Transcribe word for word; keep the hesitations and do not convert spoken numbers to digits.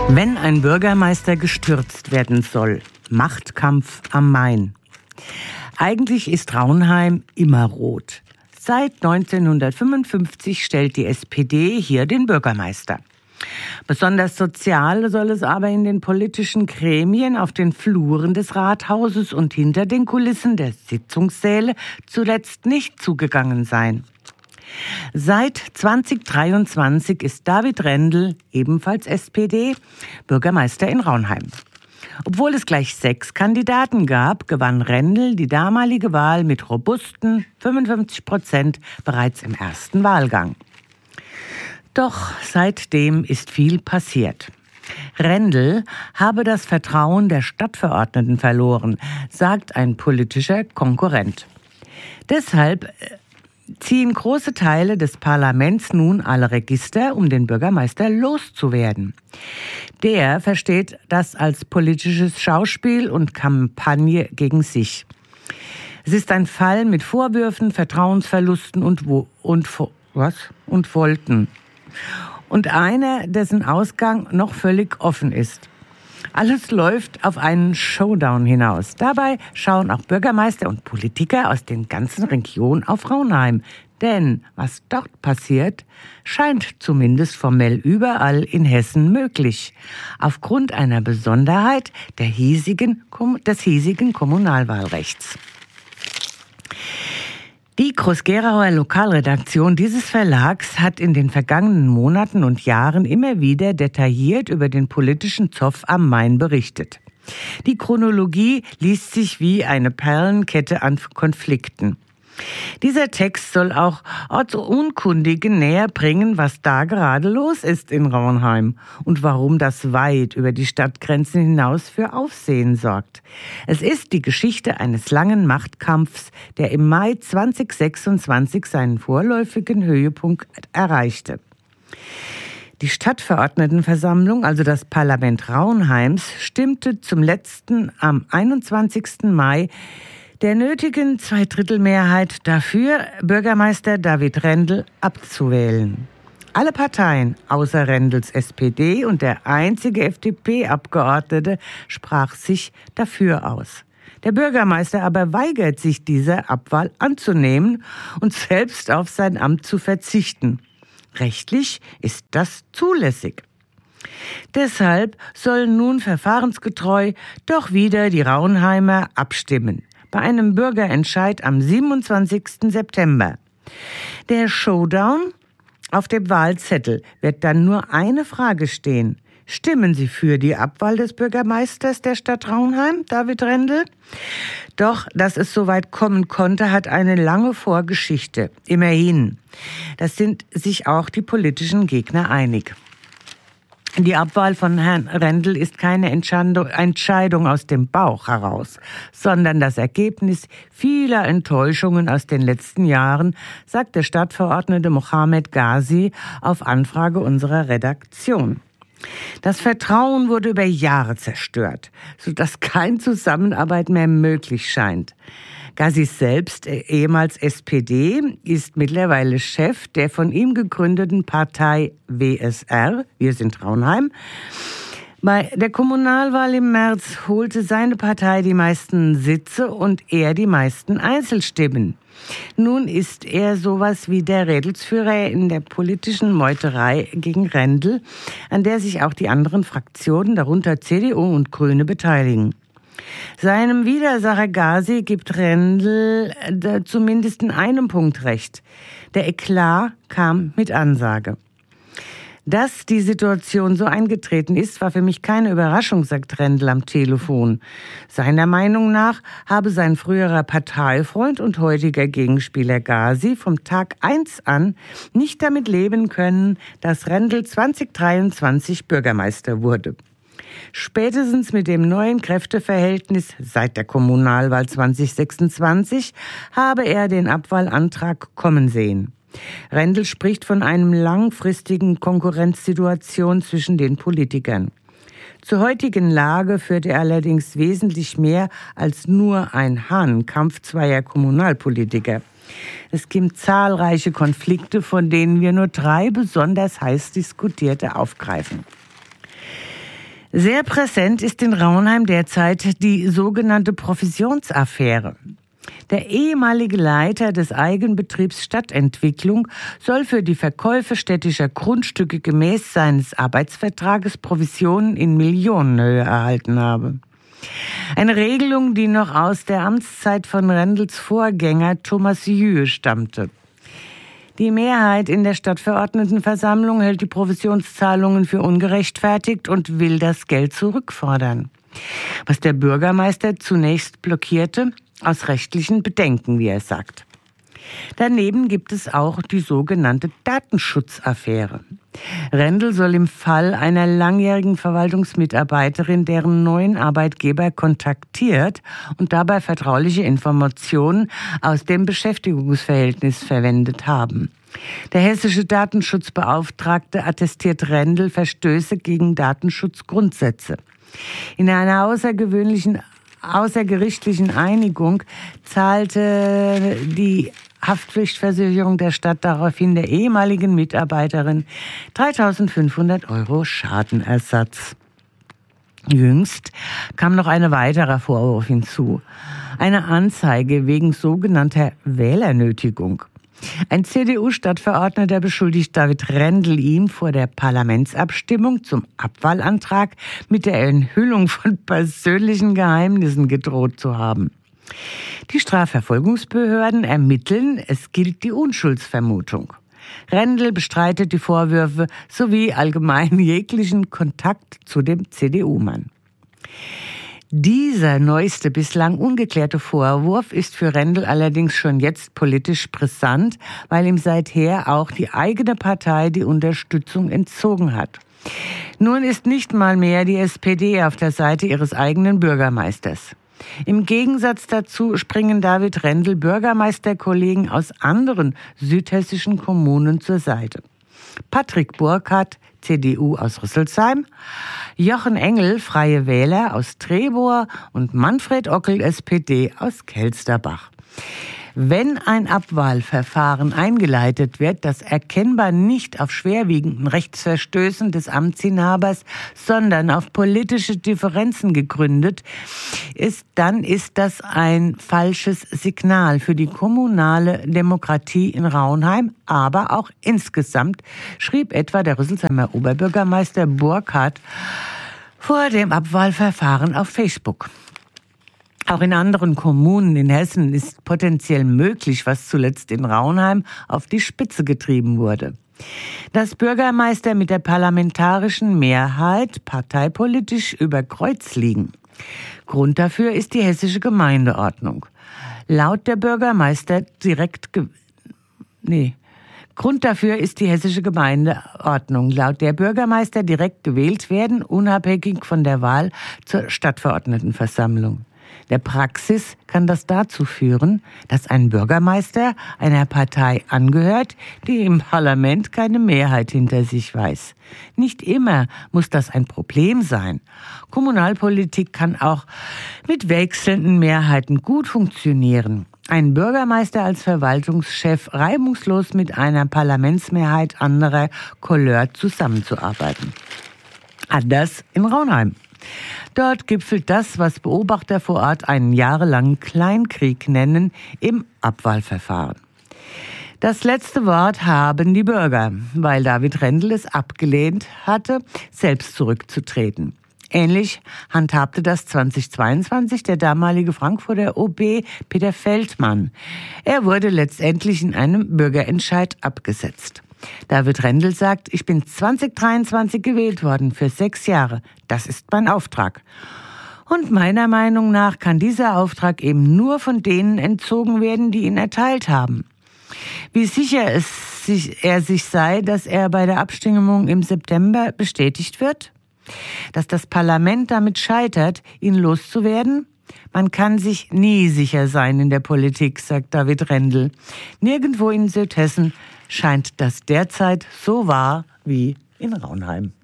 Wenn ein Bürgermeister gestürzt werden soll, Machtkampf am Main. Eigentlich ist Raunheim immer rot. Seit neunzehnhundertfünfundfünfzig stellt die S P D hier den Bürgermeister. Besonders sozial soll es aber in den politischen Gremien auf den Fluren des Rathauses und hinter den Kulissen der Sitzungssäle zuletzt nicht zugegangen sein. Seit zweitausenddreiundzwanzig ist David Rendel, ebenfalls S P D, Bürgermeister in Raunheim. Obwohl es gleich sechs Kandidaten gab, gewann Rendel die damalige Wahl mit robusten fünfundfünfzig Prozent bereits im ersten Wahlgang. Doch seitdem ist viel passiert. Rendel habe das Vertrauen der Stadtverordneten verloren, sagt ein politischer Konkurrent. Deshalb ziehen große Teile des Parlaments nun alle Register, um den Bürgermeister loszuwerden. Der versteht das als politisches Schauspiel und Kampagne gegen sich. Es ist ein Fall mit Vorwürfen, Vertrauensverlusten und wo, und was und Wolten. Und einer, dessen Ausgang noch völlig offen ist. Alles läuft auf einen Showdown hinaus. Dabei schauen auch Bürgermeister und Politiker aus den ganzen Regionen auf Raunheim. Denn was dort passiert, scheint zumindest formell überall in Hessen möglich. Aufgrund einer Besonderheit der hiesigen, des hiesigen Kommunalwahlrechts. Die Groß-Gerauer Lokalredaktion dieses Verlags hat in den vergangenen Monaten und Jahren immer wieder detailliert über den politischen Zoff am Main berichtet. Die Chronologie liest sich wie eine Perlenkette an Konflikten. Dieser Text soll auch Ortsunkundigen näher bringen, was da gerade los ist in Raunheim und warum das weit über die Stadtgrenzen hinaus für Aufsehen sorgt. Es ist die Geschichte eines langen Machtkampfs, der im Mai zweitausendsechsundzwanzig seinen vorläufigen Höhepunkt erreichte. Die Stadtverordnetenversammlung, also das Parlament Raunheims, stimmte zum letzten am einundzwanzigsten Mai der nötigen Zweidrittelmehrheit dafür, Bürgermeister David Rendel abzuwählen. Alle Parteien außer Rendels S P D und der einzige F D P-Abgeordnete sprach sich dafür aus. Der Bürgermeister aber weigert sich, dieser Abwahl anzunehmen und selbst auf sein Amt zu verzichten. Rechtlich ist das zulässig. Deshalb sollen nun verfahrensgetreu doch wieder die Raunheimer abstimmen. Bei einem Bürgerentscheid am siebenundzwanzigsten September. Der Showdown auf dem Wahlzettel wird dann nur eine Frage stehen. Stimmen Sie für die Abwahl des Bürgermeisters der Stadt Raunheim, David Rendel? Doch, dass es so weit kommen konnte, hat eine lange Vorgeschichte. Immerhin. Das sind sich auch die politischen Gegner einig. Die Abwahl von Herrn Rendel ist keine Entscheidung aus dem Bauch heraus, sondern das Ergebnis vieler Enttäuschungen aus den letzten Jahren, sagt der Stadtverordnete Mohamed Ghazi auf Anfrage unserer Redaktion. Das Vertrauen wurde über Jahre zerstört, sodass keine Zusammenarbeit mehr möglich scheint. Ghazis selbst, ehemals S P D, ist mittlerweile Chef der von ihm gegründeten Partei W S R, wir sind Raunheim. Bei der Kommunalwahl im März holte seine Partei die meisten Sitze und er die meisten Einzelstimmen. Nun ist er sowas wie der Rädelsführer in der politischen Meuterei gegen Rendel, an der sich auch die anderen Fraktionen, darunter C D U und Grüne, beteiligen. Seinem Widersacher Ghazi gibt Rendel zumindest in einem Punkt recht. Der Eklat kam mit Ansage. Dass die Situation so eingetreten ist, war für mich keine Überraschung, sagt Rendel am Telefon. Seiner Meinung nach habe sein früherer Parteifreund und heutiger Gegenspieler Ghazi vom Tag eins an nicht damit leben können, dass Rendel zweitausenddreiundzwanzig Bürgermeister wurde. Spätestens mit dem neuen Kräfteverhältnis seit der Kommunalwahl zweitausendsechsundzwanzig habe er den Abwahlantrag kommen sehen. Rendel spricht von einem langfristigen Konkurrenzsituation zwischen den Politikern. Zur heutigen Lage führt er allerdings wesentlich mehr als nur ein Hahnenkampf zweier Kommunalpolitiker. Es gibt zahlreiche Konflikte, von denen wir nur drei besonders heiß diskutierte aufgreifen. Sehr präsent ist in Raunheim derzeit die sogenannte Provisionsaffäre. Der ehemalige Leiter des Eigenbetriebs Stadtentwicklung soll für die Verkäufe städtischer Grundstücke gemäß seines Arbeitsvertrages Provisionen in Millionenhöhe erhalten haben. Eine Regelung, die noch aus der Amtszeit von Rendels Vorgänger Thomas Jühe stammte. Die Mehrheit in der Stadtverordnetenversammlung hält die Provisionszahlungen für ungerechtfertigt und will das Geld zurückfordern. Was der Bürgermeister zunächst blockierte, aus rechtlichen Bedenken, wie er sagt. Daneben gibt es auch die sogenannte Datenschutzaffäre. Rendel soll im Fall einer langjährigen Verwaltungsmitarbeiterin deren neuen Arbeitgeber kontaktiert und dabei vertrauliche Informationen aus dem Beschäftigungsverhältnis verwendet haben. Der hessische Datenschutzbeauftragte attestiert Rendel Verstöße gegen Datenschutzgrundsätze. In einer außergewöhnlichen außergerichtlichen Einigung zahlte die Haftpflichtversicherung der Stadt daraufhin der ehemaligen Mitarbeiterin dreitausendfünfhundert Euro Schadenersatz. Jüngst kam noch ein weiterer Vorwurf hinzu. Eine Anzeige wegen sogenannter Wählernötigung. Ein C D U-Stadtverordneter beschuldigt David Rendel, ihm vor der Parlamentsabstimmung zum Abwahlantrag mit der Enthüllung von persönlichen Geheimnissen gedroht zu haben. Die Strafverfolgungsbehörden ermitteln, es gilt die Unschuldsvermutung. Rendel bestreitet die Vorwürfe sowie allgemein jeglichen Kontakt zu dem C D U-Mann. Dieser neueste, bislang ungeklärte Vorwurf ist für Rendel allerdings schon jetzt politisch brisant, weil ihm seither auch die eigene Partei die Unterstützung entzogen hat. Nun ist nicht mal mehr die S P D auf der Seite ihres eigenen Bürgermeisters. Im Gegensatz dazu springen David Rendel Bürgermeisterkollegen aus anderen südhessischen Kommunen zur Seite. Patrick Burkhardt, C D U aus Rüsselsheim, Jochen Engel, Freie Wähler aus Trebor und Manfred Ockel, S P D aus Kelsterbach. Wenn ein Abwahlverfahren eingeleitet wird, das erkennbar nicht auf schwerwiegenden Rechtsverstößen des Amtsinhabers, sondern auf politische Differenzen gegründet ist, dann ist das ein falsches Signal für die kommunale Demokratie in Raunheim, aber auch insgesamt, schrieb etwa der Rüsselsheimer Oberbürgermeister Burkhardt vor dem Abwahlverfahren auf Facebook. Auch in anderen Kommunen in Hessen ist potenziell möglich, was zuletzt in Raunheim auf die Spitze getrieben wurde. Dass Bürgermeister mit der parlamentarischen Mehrheit parteipolitisch über Kreuz liegen. Grund dafür ist die hessische Gemeindeordnung. Laut der Bürgermeister direkt ge- nee. Grund dafür ist die hessische Gemeindeordnung, laut der Bürgermeister direkt gewählt werden, unabhängig von der Wahl zur Stadtverordnetenversammlung. Der Praxis kann das dazu führen, dass ein Bürgermeister einer Partei angehört, die im Parlament keine Mehrheit hinter sich weiß. Nicht immer muss das ein Problem sein. Kommunalpolitik kann auch mit wechselnden Mehrheiten gut funktionieren. Ein Bürgermeister als Verwaltungschef reibungslos mit einer Parlamentsmehrheit anderer Couleur zusammenzuarbeiten. Anders in Raunheim. Dort gipfelt das, was Beobachter vor Ort einen jahrelangen Kleinkrieg nennen, im Abwahlverfahren. Das letzte Wort haben die Bürger, weil David Rendel es abgelehnt hatte, selbst zurückzutreten. Ähnlich handhabte das zweitausendzweiundzwanzig der damalige Frankfurter O B Peter Feldmann. Er wurde letztendlich in einem Bürgerentscheid abgesetzt. David Rendel sagt, ich bin zweitausenddreiundzwanzig gewählt worden für sechs Jahre. Das ist mein Auftrag. Und meiner Meinung nach kann dieser Auftrag eben nur von denen entzogen werden, die ihn erteilt haben. Wie sicher es sich, er sich sei, dass er bei der Abstimmung im September bestätigt wird? Dass das Parlament damit scheitert, ihn loszuwerden? Man kann sich nie sicher sein in der Politik, sagt David Rendel. Nirgendwo in Südhessen scheint das derzeit so wahr wie in Raunheim.